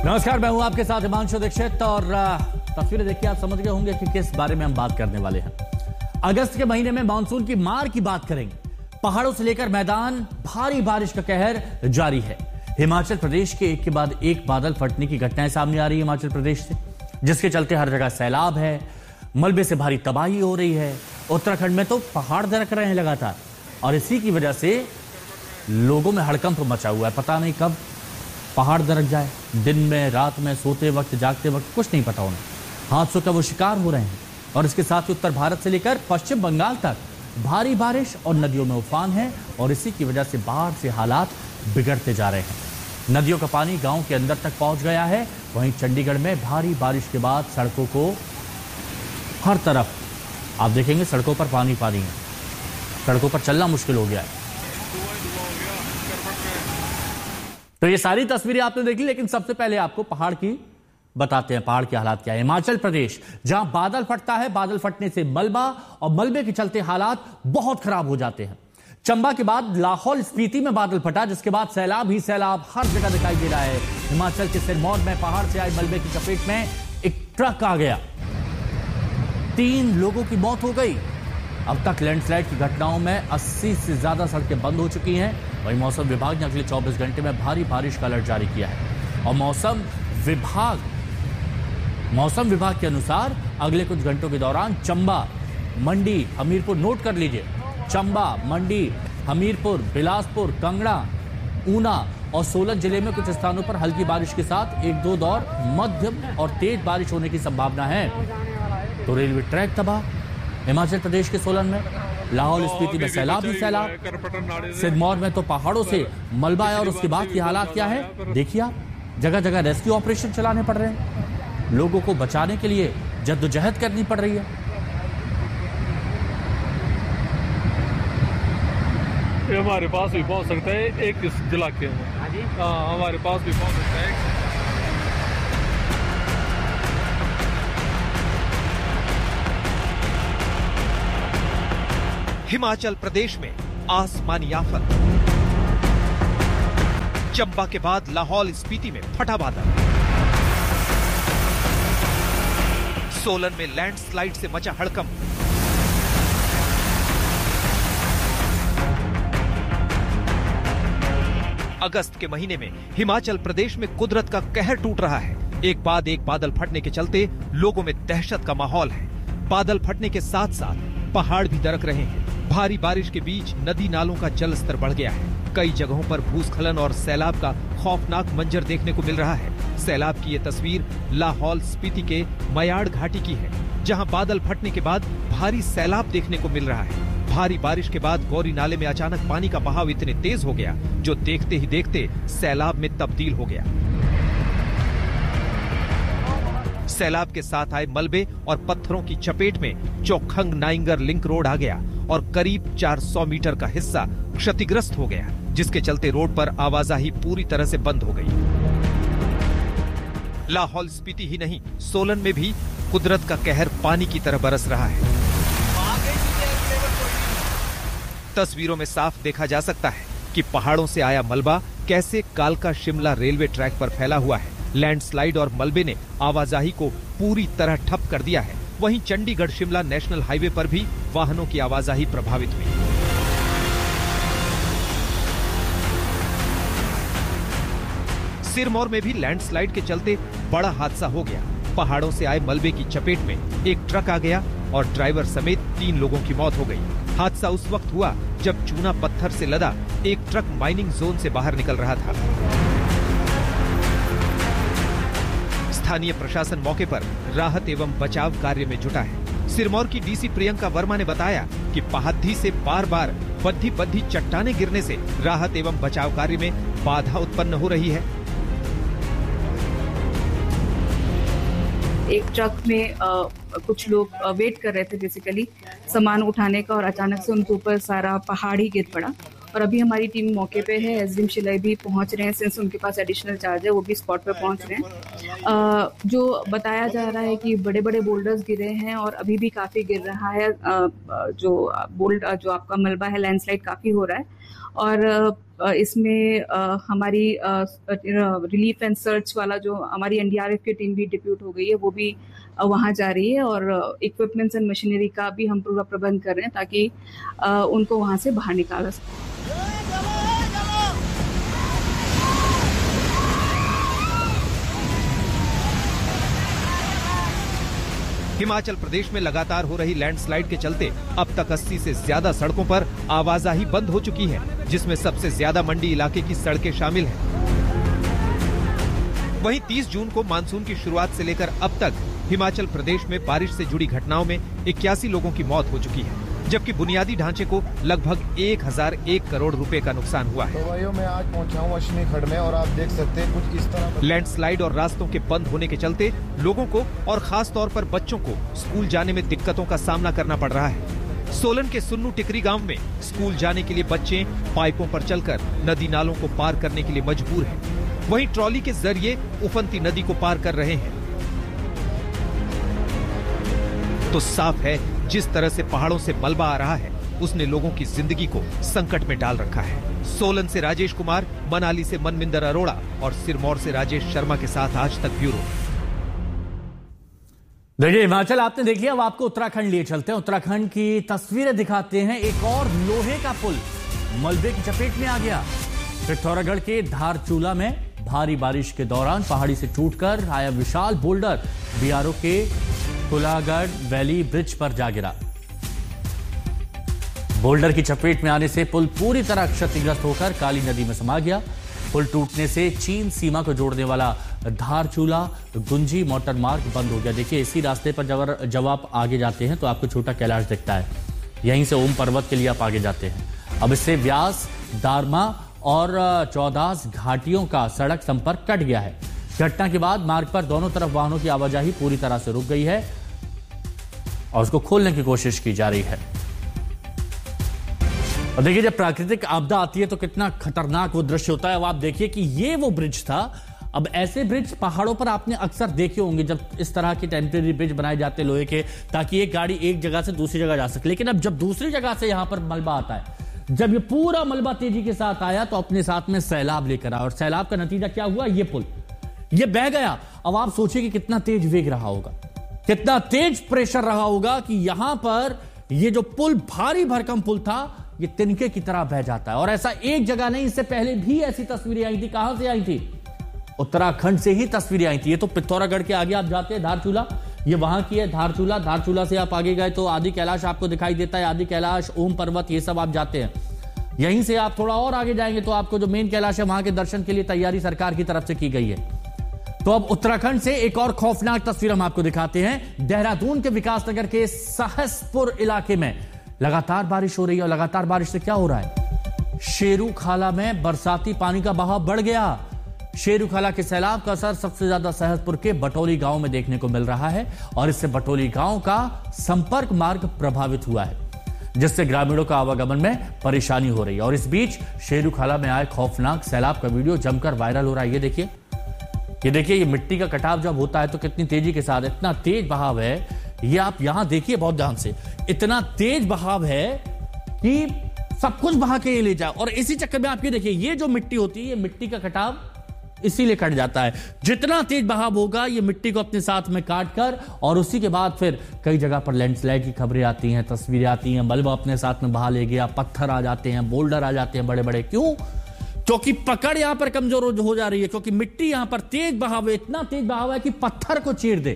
नमस्कार, मैं हूं आपके साथ हिमांशु दीक्षित और तस्वीरें देखिए आप समझ गए होंगे कि किस बारे में हम बात करने वाले हैं। अगस्त के महीने में मानसून की मार की बात करेंगे। पहाड़ों से लेकर मैदान, भारी बारिश का कहर जारी है। हिमाचल प्रदेश के एक के बाद एक बादल फटने की घटनाएं सामने आ रही है हिमाचल प्रदेश से, जिसके चलते हर जगह सैलाब है, मलबे से भारी तबाही हो रही है। उत्तराखंड में तो पहाड़ दरक रहे हैं लगातार और इसी की वजह से लोगों में हड़कंप मचा हुआ है। पता नहीं कब पहाड़ दरक जाए, दिन में, रात में, सोते वक्त, जागते वक्त, कुछ नहीं पता उन्हें। हादसों का वो शिकार हो रहे हैं और इसके साथ ही उत्तर भारत से लेकर पश्चिम बंगाल तक भारी बारिश और नदियों में उफान है और इसी की वजह से बाढ़ से हालात बिगड़ते जा रहे हैं। नदियों का पानी गांव के अंदर तक पहुंच गया है। वहीं चंडीगढ़ में भारी बारिश के बाद सड़कों को हर तरफ आप देखेंगे सड़कों पर पानी है। सड़कों पर चलना मुश्किल हो गया है। तो ये सारी तस्वीरें आपने देखी, लेकिन सबसे पहले आपको पहाड़ की बताते हैं। पहाड़ के हालात क्या है। हिमाचल प्रदेश, जहां बादल फटता है, बादल फटने से मलबा और मलबे के चलते हालात बहुत खराब हो जाते हैं। चंबा के बाद लाहौल स्पीति में बादल फटा, जिसके बाद सैलाब ही सैलाब हर जगह दिखाई दे रहा है। हिमाचल के सिरमौर में पहाड़ से आए मलबे की चपेट में एक ट्रक आ गया, 3 लोगों की मौत हो गई। अब तक लैंडस्लाइड की घटनाओं में 80 से ज्यादा सड़कें बंद हो चुकी हैं। वहीं मौसम विभाग ने अगले 24 घंटे में भारी बारिश का अलर्ट जारी किया है और मौसम विभाग के अनुसार अगले कुछ घंटों के दौरान चंबा, मंडी, हमीरपुर, नोट कर लीजिए, चंबा, मंडी, हमीरपुर, बिलासपुर, कांगड़ा, ऊना और सोलन जिले में कुछ स्थानों पर हल्की बारिश के साथ 1-2 दौर मध्यम और तेज बारिश होने की संभावना है। तो रेलवे ट्रैक तबाह। हिमाचल प्रदेश के सोलन में, लाहौल स्पीति में सैलाब ही सैलाब, सिरमौर में तो पहाड़ों से मलबा है और उसके बाद की हालात क्या है देखिए आप। जगह जगह रेस्क्यू ऑपरेशन चलाने पड़ रहे हैं, लोगों को बचाने के लिए जद्दोजहद करनी पड़ रही है। ये हमारे पास भी पहुंच सकता है एक जिला के अंदर। हाँ, हमारे पास भी पहुंच सकता है। हिमाचल प्रदेश में आसमानी आफत। चंबा के बाद लाहौल स्पीति में फटा बादल। सोलन में लैंडस्लाइड से मचा हड़कंप। अगस्त के महीने में हिमाचल प्रदेश में कुदरत का कहर टूट रहा है। एक बाद एक बादल फटने के चलते लोगों में दहशत का माहौल है। बादल फटने के साथ साथ पहाड़ भी दरक रहे हैं। भारी बारिश के बीच नदी नालों का जल स्तर बढ़ गया है। कई जगहों पर भूस्खलन और सैलाब का खौफनाक मंजर देखने को मिल रहा है। सैलाब की ये तस्वीर लाहौल स्पीति के मयाड़ घाटी की है, जहां बादल फटने के बाद भारी सैलाब देखने को मिल रहा है। भारी बारिश के बाद गौरी नाले में अचानक पानी का बहाव इतने तेज हो गया जो देखते ही देखते सैलाब में तब्दील हो गया। सैलाब के साथ आए मलबे और पत्थरों की चपेट में चौखंग नाइंगर लिंक रोड आ गया और करीब 400 मीटर का हिस्सा क्षतिग्रस्त हो गया, जिसके चलते रोड पर आवाजाही पूरी तरह से बंद हो गई। लाहौल स्पीति ही नहीं, सोलन में भी कुदरत का कहर पानी की तरह बरस रहा है। तस्वीरों में साफ देखा जा सकता है कि पहाड़ों से आया मलबा कैसे कालका शिमला रेलवे ट्रैक पर फैला हुआ है। लैंडस्लाइड और मलबे ने आवाजाही को पूरी तरह ठप कर दिया है। वहीं चंडीगढ़ शिमला नेशनल हाईवे पर भी वाहनों की आवाजाही प्रभावित हुई। सिरमौर में भी लैंडस्लाइड के चलते बड़ा हादसा हो गया। पहाड़ों से आए मलबे की चपेट में एक ट्रक आ गया और ड्राइवर समेत 3 लोगों की मौत हो गई। हादसा उस वक्त हुआ जब चूना पत्थर से लदा एक ट्रक माइनिंग जोन से बाहर निकल रहा था। स्थानीय प्रशासन मौके पर राहत एवं बचाव कार्य में जुटा है। सिरमौर की डीसी प्रियंका वर्मा ने बताया कि पहाड़ी से बार बार बद्धी चट्टानें गिरने से राहत एवं बचाव कार्य में बाधा उत्पन्न हो रही है। एक ट्रक में कुछ लोग वेट कर रहे थे बेसिकली सामान उठाने का और अचानक से उनके ऊपर सारा पहाड़ ही गिर पड़ा। और अभी हमारी टीम मौके पे है, एसडीएम शिलाई भी पहुंच रहे हैं, सिंस उनके पास एडिशनल चार्ज है वो भी स्पॉट पे पहुंच रहे हैं। जो बताया जा रहा है कि बड़े बड़े बोल्डर्स गिरे हैं और अभी भी काफी गिर रहा है। जो आपका मलबा है, लैंडस्लाइड काफी हो रहा है। और इसमें हमारी रिलीफ एंड सर्च वाला जो हमारी एनडीआरएफ की टीम भी डिप्यूट हो गई है, वो भी वहां जा रही है और इक्विपमेंट्स एंड मशीनरी का भी हम पूरा प्रबंध कर रहे हैं ताकि उनको वहां से बाहर निकाला सके। हिमाचल प्रदेश में लगातार हो रही लैंडस्लाइड के चलते अब तक 80 से ज्यादा सड़कों पर आवाजाही बंद हो चुकी है, जिसमें सबसे ज्यादा मंडी इलाके की सड़कें शामिल हैं। वहीं 30 जून को मानसून की शुरुआत से लेकर अब तक हिमाचल प्रदेश में बारिश से जुड़ी घटनाओं में 81 लोगों की मौत हो चुकी है, जबकि बुनियादी ढांचे को लगभग 1001 करोड़ रुपए का नुकसान हुआ है। तो भाइयों, मैं आज पहुंचा हूं अश्विनी खड्ड में और आप देख सकते हैं कुछ इस तरह। लैंडस्लाइड और रास्तों के बंद होने के चलते लोगों को और खास तौर पर बच्चों को स्कूल जाने में दिक्कतों का सामना करना पड़ रहा है। सोलन के सुन्नू टिकरी गांव में स्कूल जाने के लिए बच्चे पाइपों पर चलकर नदी नालों को पार करने के लिए मजबूर हैं। वहीं ट्रॉली के जरिए उफनती नदी को पार कर रहे हैं। तो साफ है, जिस तरह से पहाड़ों से मलबा आ रहा है उसने लोगों की जिंदगी को संकट में डाल रखा है। सोलन से राजेश कुमार, मनाली से मनविंदर अरोड़ा और सिरमौर से राजेश शर्मा के साथ आज तक ब्यूरो। देखिए, हिमाचल आपने देखी, अब आपको उत्तराखंड लिए चलते हैं। उत्तराखंड की तस्वीरें दिखाते हैं। एक और लोहे का पुल मलबे की चपेट में आ गया। पिथौरागढ़ के धारचूला में भारी बारिश के दौरान पहाड़ी से टूटकर आया विशाल बोल्डर बीआरओ के कुलागढ़ वैली ब्रिज पर जा गिरा। बोल्डर की चपेट में आने से पुल पूरी तरह क्षतिग्रस्त होकर काली नदी में समा गया। पुल टूटने से चीन सीमा को जोड़ने वाला धारचूला गुंजी मोटर मार्ग बंद हो गया। देखिए, इसी रास्ते पर जब आप आगे जाते हैं तो आपको छोटा कैलाश दिखता है। यहीं से ओम पर्वत के लिए आप आगे जाते हैं। अब इससे व्यास, दारमा और चौदास घाटियों का सड़क संपर्क कट गया है। घटना के बाद मार्ग पर दोनों तरफ वाहनों की आवाजाही पूरी तरह से रुक गई है और उसको खोलने की कोशिश की जा रही है। और देखिए, जब प्राकृतिक आपदा आती है तो कितना खतरनाक वो दृश्य होता है। अब आप देखिए कि ये वो ब्रिज था। अब ऐसे ब्रिज पहाड़ों पर आपने अक्सर देखे होंगे, जब इस तरह के टेम्परेरी ब्रिज बनाए जाते हैं लोहे के, ताकि एक गाड़ी एक जगह से दूसरी जगह जा सके। लेकिन अब जब दूसरी जगह से यहां पर मलबा आता है, जब ये पूरा मलबा तेजी के साथ आया तो अपने साथ में सैलाब लेकर आया और सैलाब का नतीजा क्या हुआ? ये पुल ये बह गया। अब आप सोचिए कि कितना तेज वेग रहा होगा, कितना तेज प्रेशर रहा होगा कि यहां पर ये जो पुल, भारी भरकम पुल था, ये तिनके की तरह बह जाता है। और ऐसा एक जगह नहीं, इससे पहले भी ऐसी तस्वीरें आई थी। कहां से आई थी? उत्तराखंड से ही तस्वीरें आई थी। ये तो पिथौरागढ़ के आगे आप जाते हैं, धारचूला, ये वहां की है धारचूला। धारचूला से आप आगे गए तो आदि कैलाश आपको दिखाई देता है। आदि कैलाश, ओम पर्वत, ये सब आप जाते हैं। यहीं से आप थोड़ा और आगे जाएंगे तो आपको जो मेन कैलाश है, वहां के दर्शन के लिए तैयारी सरकार की तरफ से की गई है। तो अब उत्तराखंड से एक और खौफनाक तस्वीर हम आपको दिखाते हैं। देहरादून के विकासनगर के सहसपुर इलाके में लगातार बारिश हो रही है और लगातार बारिश से क्या हो रहा है? शेरू खाला में बरसाती पानी का बहाव बढ़ गया। शेरू खाला के सैलाब का असर सबसे ज्यादा सहसपुर के बटोली गांव में देखने को मिल रहा है और इससे बटोली गांव का संपर्क मार्ग प्रभावित हुआ है, जिससे ग्रामीणों का आवागमन में परेशानी हो रही है। और इस बीच शेरू खाला में आए खौफनाक सैलाब का वीडियो जमकर वायरल हो रहा है। ये देखिए, ये मिट्टी का कटाव जब होता है तो कितनी तेजी के साथ, इतना तेज बहाव है। ये आप यहां देखिए बहुत ध्यान से, इतना तेज बहाव है कि सब कुछ बहा के ये ले जाए। और इसी चक्कर में आप ये देखिए, ये जो मिट्टी होती है, ये मिट्टी का कटाव इसीलिए कट जाता है। जितना तेज बहाव होगा, ये मिट्टी को अपने साथ में काट कर, और उसी के बाद फिर कई जगह पर लैंडस्लाइड की खबरें आती हैं, तस्वीरें आती हैं, मलबा अपने साथ में बहा ले गया, पत्थर आ जाते हैं, बोल्डर आ जाते हैं बड़े बड़े। क्यों? क्योंकि पकड़ यहां पर कमजोर हो जा रही है, क्योंकि मिट्टी यहां पर तेज बहाव है, इतना तेज बहाव है कि पत्थर को चीर दे।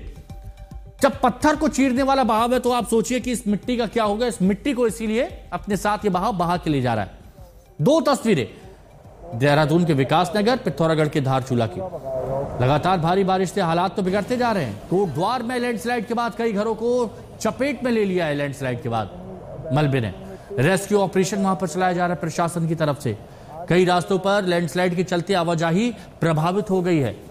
जब पत्थर को चीरने वाला बहाव है तो आप सोचिए कि इस मिट्टी का क्या होगा। इस मिट्टी को इसीलिए अपने साथ ये बहाव बहा के ले जा रहा है। दो तस्वीरें, देहरादून के विकासनगर, पिथौरागढ़ के धारचूला की। लगातार भारी बारिश से हालात तो बिगड़ते जा रहे हैं। कोटद्वार में लैंडस्लाइड के बाद कई घरों को चपेट में ले लिया है। लैंडस्लाइड के बाद मलबे ने रेस्क्यू ऑपरेशन वहां पर चलाया जा रहा है प्रशासन की तरफ से। कई रास्तों पर लैंडस्लाइड के चलते आवाजाही प्रभावित हो गई है।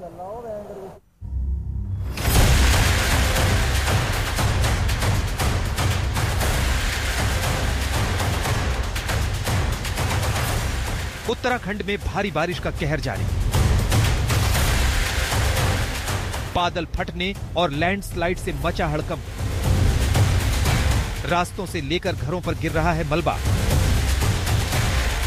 उत्तराखंड में भारी बारिश का कहर जारी। बादल फटने और लैंडस्लाइड से मचा हड़कंप। रास्तों से लेकर घरों पर गिर रहा है मलबा।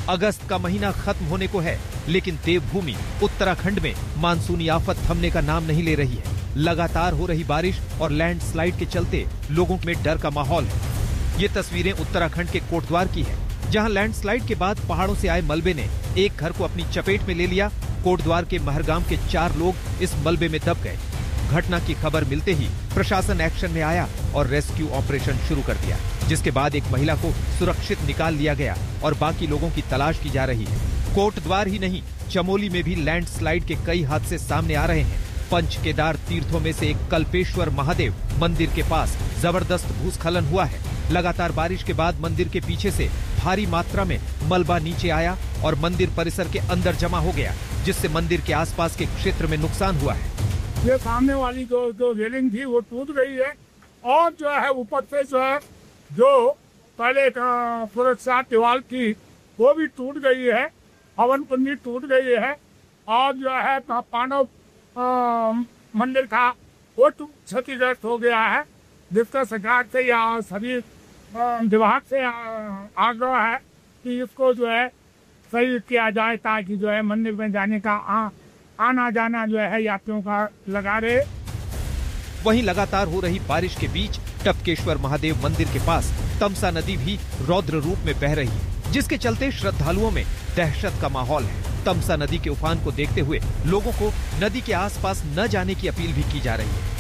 अगस्त का महीना खत्म होने को है, लेकिन देवभूमि उत्तराखंड में मानसूनी आफत थमने का नाम नहीं ले रही है। लगातार हो रही बारिश और लैंडस्लाइड के चलते लोगों में डर का माहौल है। ये तस्वीरें उत्तराखंड के कोटद्वार की है, जहां लैंडस्लाइड के बाद पहाड़ों से आए मलबे ने एक घर को अपनी चपेट में ले लिया। कोटद्वार के महरगाम के 4 लोग इस मलबे में दब गए। घटना की खबर मिलते ही प्रशासन एक्शन में आया और रेस्क्यू ऑपरेशन शुरू कर दिया, जिसके बाद एक महिला को सुरक्षित निकाल लिया गया और बाकी लोगों की तलाश की जा रही है। कोटद्वार ही नहीं, चमोली में भी लैंडस्लाइड के कई हादसे सामने आ रहे हैं। पंच केदार तीर्थों में से एक कल्पेश्वर महादेव मंदिर के पास जबरदस्त भूस्खलन हुआ है। लगातार बारिश के बाद मंदिर के पीछे से भारी मात्रा में मलबा नीचे आया और मंदिर परिसर के अंदर जमा हो गया, जिससे मंदिर के आसपास के क्षेत्र में नुकसान हुआ है। ये सामने वाली जो रेलिंग थी वो टूट गई है और जो है ऊपर से जो पहले सुरक्षा दीवार थी वो भी टूट गई है। हवन कुंडी टूट गई है और जो है पांडव मंदिर था वो क्षतिग्रस्त हो गया है, जिसका सरकार से या सभी विभाग से आग्रह है कि इसको जो है सही किया जाए, ताकि जो है मंदिर में जाने का आना जाना जो है यात्रियों का लगा रहे। वहीं लगातार हो रही बारिश के बीच टपकेश्वर महादेव मंदिर के पास तमसा नदी भी रौद्र रूप में बह रही है, जिसके चलते श्रद्धालुओं में दहशत का माहौल है। तमसा नदी के उफान को देखते हुए लोगों को नदी के आसपास न जाने की अपील भी की जा रही है।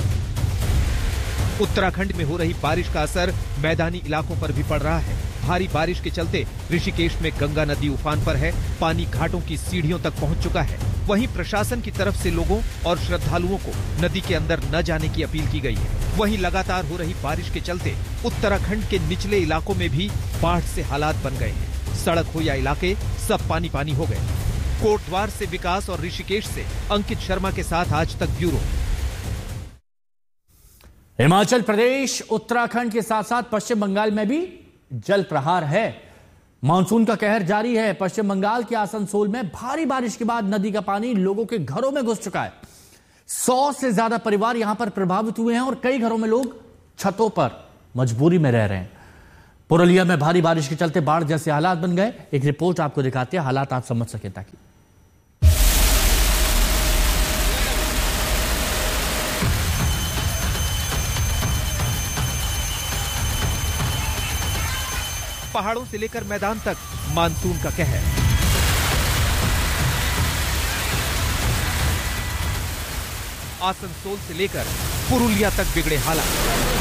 उत्तराखंड में हो रही बारिश का असर मैदानी इलाकों पर भी पड़ रहा है। भारी बारिश के चलते ऋषिकेश में गंगा नदी उफान पर है, पानी घाटों की सीढ़ियों तक पहुंच चुका है। वहीं प्रशासन की तरफ से लोगों और श्रद्धालुओं को नदी के अंदर न जाने की अपील की गई है। वहीं लगातार हो रही बारिश के चलते उत्तराखंड के निचले इलाकों में भी बाढ़ से हालात बन गए हैं। सड़क हो या इलाके सब पानी पानी हो गए। कोटद्वार से विकास और ऋषिकेश से अंकित शर्मा के साथ आज तक ब्यूरो। हिमाचल प्रदेश, उत्तराखंड के साथ साथ पश्चिम बंगाल में भी जल प्रहार है। मानसून का कहर जारी है। पश्चिम बंगाल के आसनसोल में भारी बारिश के बाद नदी का पानी लोगों के घरों में घुस चुका है। 100 से ज्यादा परिवार यहां पर प्रभावित हुए हैं और कई घरों में लोग छतों पर मजबूरी में रह रहे हैं। पुरुलिया में भारी बारिश के चलते बाढ़ जैसे हालात बन गए। एक रिपोर्ट आपको दिखाते हैं, हालात आप समझ सके ताकि। पहाड़ों से लेकर मैदान तक मानसून का कहर। आसनसोल से लेकर पुरुलिया तक बिगड़े हालात।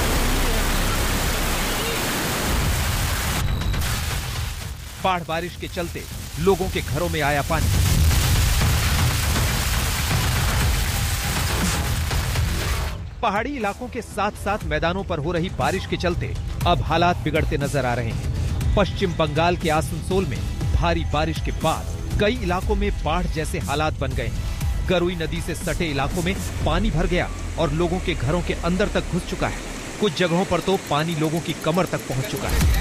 बाढ़ बारिश के चलते लोगों के घरों में आया पानी। पहाड़ी इलाकों के साथ साथ मैदानों पर हो रही बारिश के चलते अब हालात बिगड़ते नजर आ रहे हैं। पश्चिम बंगाल के आसनसोल में भारी बारिश के बाद कई इलाकों में बाढ़ जैसे हालात बन गए हैं। गरुई नदी से सटे इलाकों में पानी भर गया और लोगों के घरों के अंदर तक घुस चुका है। कुछ जगहों पर तो पानी लोगों की कमर तक पहुंच चुका है।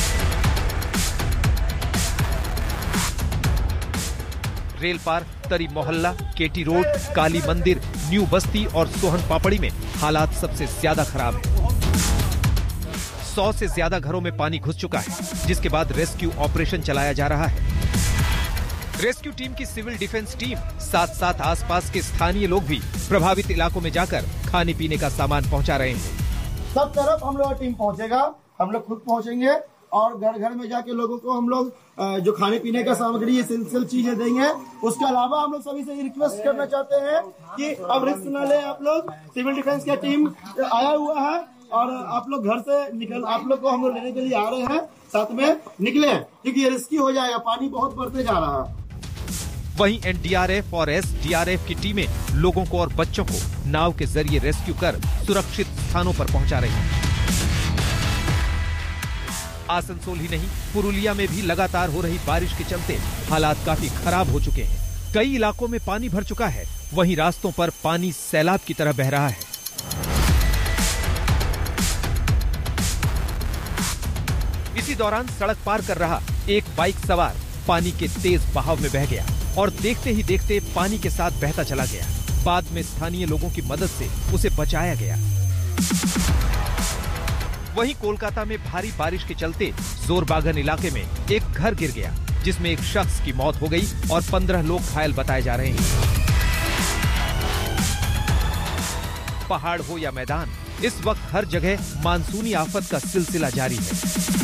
रेल पार, तरी मोहल्ला, केटी रोड, काली मंदिर, न्यू बस्ती और सोहन पापड़ी में हालात सबसे ज्यादा खराब है। 100 से ज्यादा घरों में पानी घुस चुका है, जिसके बाद रेस्क्यू ऑपरेशन चलाया जा रहा है। रेस्क्यू टीम की सिविल डिफेंस टीम साथ साथ आसपास के स्थानीय लोग भी प्रभावित इलाकों में जाकर खाने पीने का सामान पहुंचा रहे हैं। सब तरफ हम लोग टीम पहुंचेगा, हम लोग खुद पहुंचेंगे और घर घर में जाके लोगों को हम लोग जो खाने पीने का सामग्री, एसेंशियल चीजें देंगे। उसके अलावा हम लोग सभी से रिक्वेस्ट करना चाहते हैं कि अब रिस्क न ले। आप लोग, सिविल डिफेंस का टीम आया हुआ है और आप लोग घर से निकल, आप लोग को हम लोग लेने के लिए आ रहे हैं, साथ में निकले क्योंकि ये रिस्की हो जाएगा, पानी बहुत बढ़ते जा रहा है। वहीं एनडीआरएफ और एसडीआरएफ की टीमें लोगों को और बच्चों को नाव के जरिए रेस्क्यू कर सुरक्षित स्थानों पर पहुंचा रही हैं। आसनसोल ही नहीं, पुरुलिया में भी लगातार हो रही बारिश के चलते हालात काफी खराब हो चुके हैं। कई इलाकों में पानी भर चुका है, वहीं रास्तों पर पानी सैलाब की तरह बह रहा है। इसी दौरान सड़क पार कर रहा एक बाइक सवार पानी के तेज बहाव में बह गया और देखते ही देखते पानी के साथ बहता चला गया। बाद में स्थानीय लोगों की मदद से उसे बचाया गया। वहीं कोलकाता में भारी बारिश के चलते जोरबागन इलाके में एक घर गिर गया। जिसमें एक शख्स की मौत हो गई और 15 लोग घायल बताए जा रहे हैं। पहाड़ हो या मैदान, इस वक्त हर जगह मानसूनी आफत का सिलसिला जारी है।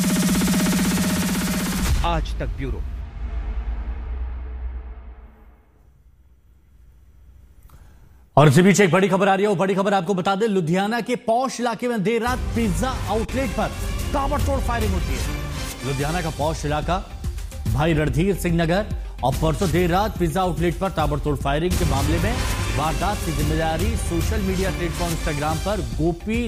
आज तक ब्यूरो। और इसी बीच एक बड़ी खबर आ रही है। वो बड़ी खबर आपको बता दें, लुधियाना के पौष इलाके में देर रात पिज्जा आउटलेट पर ताबड़तोड़ फायरिंग होती है। लुधियाना का पौष इलाका भाई रणधीर सिंह नगर और परसों देर रात पिज्जा आउटलेट पर ताबड़तोड़ फायरिंग के मामले में वारदात की जिम्मेदारी सोशल मीडिया प्लेटफॉर्म इंस्टाग्राम पर गोपी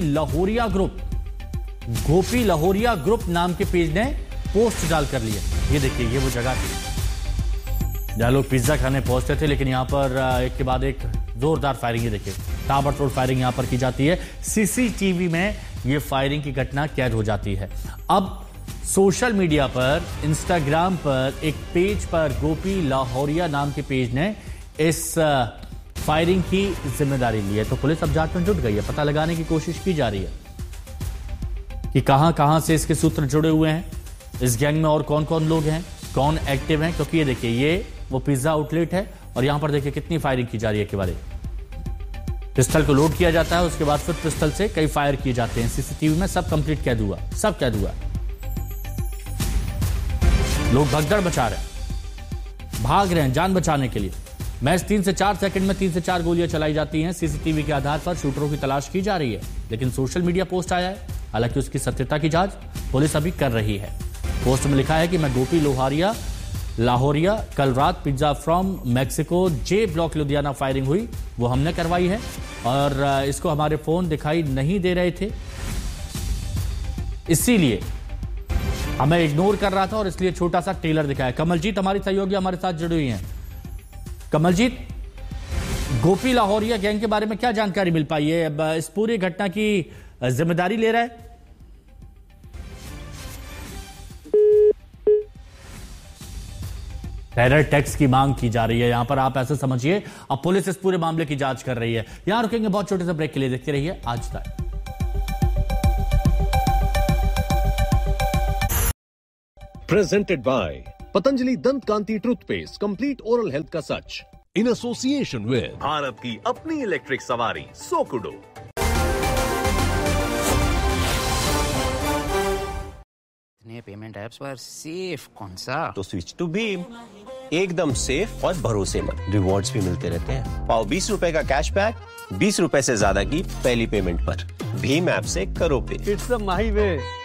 लाहौरिया ग्रुप नाम के पेज ने पोस्ट डाल कर लिया। ये देखिए, ये वो जगह थी जहां लोग पिज्जा खाने पहुंचते थे, लेकिन यहां पर एक के बाद एक जोरदार फायरिंग, ये देखिए ताबड़तोड़ फायरिंग यहां पर की जाती है। सीसीटीवी में ये फायरिंग की घटना कैद हो जाती है। अब सोशल मीडिया पर इंस्टाग्राम पर एक पेज पर गोपी लाहौरिया नाम के पेज ने इस फायरिंग की जिम्मेदारी ली है। तो पुलिस अब जांच में जुट गई है। पता लगाने की कोशिश की जा रही है कि कहां से इसके सूत्र जुड़े हुए हैं, इस गैंग में और कौन कौन लोग हैं, कौन एक्टिव हैं। क्योंकि ये देखिए, ये वो पिज्जा आउटलेट है और यहां पर देखिए कितनी फायरिंग की जा रही है। के बारे पिस्टल को लोड किया जाता है, उसके बाद फिर पिस्टल से कई फायर किए जाते हैं। सीसीटीवी में सब कंप्लीट कैद हुआ, सब कैद हुआ। लोग भगदड़ मचा रहे हैं, भाग रहे हैं जान बचाने के लिए। मैच 3 से 4 सेकंड में 3 से 4 गोलियां चलाई जाती हैं। सीसीटीवी के आधार पर शूटरों की तलाश की जा रही है, लेकिन सोशल मीडिया पोस्ट आया है, हालांकि उसकी सत्यता की जांच पुलिस अभी कर रही है। पोस्ट में लिखा है कि मैं गोपी लाहौरिया, कल रात pizza from Mexico J block Ludhiana firing हुई, वो हमने करवाई है और इसको हमारे फोन दिखाई नहीं दे रहे थे, इसीलिए हमें इग्नोर कर रहा था और इसलिए छोटा सा टेलर दिखाया। कमलजीत हमारी सहयोगी हमारे साथ जुड़ी हुई हैं। कमलजीत, गोपी लाहौरिया गैंग के बारे में क्या जानकारी मिल पाई है? अब इस पूरी घटना की जिम्मेदारी ले रहा है? टेरर टैक्स की मांग की जा रही है यहां पर, आप ऐसे समझिए। अब पुलिस इस पूरे मामले की जांच कर रही है। यहां रुकेंगे बहुत छोटे से ब्रेक के लिए, देखते रहिए आज तक। Presented by Patanjali Dant Kanti Toothpaste, Complete Oral Health का सच, in association with भारत की अपनी इलेक्ट्रिक सवारी सोकुडो। नए पेमेंट ऐप्स पर सेफ कौन सा? तो स्विच टू भीम, एकदम सेफ और भरोसेमंद। रिवॉर्ड्स भी मिलते रहते हैं। पाओ 20 रुपए का कैशबैक 20 रुपए से ज्यादा की पहली पेमेंट पर। भीम ऐप से करो पे। इट्स माही वे।